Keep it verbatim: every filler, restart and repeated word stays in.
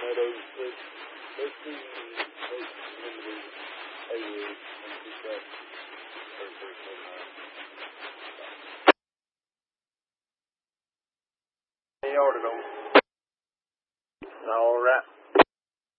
Meadows, let's, let's see, let's limited Haywood and pick up thirty-three forty-nine. He ordered them. All right.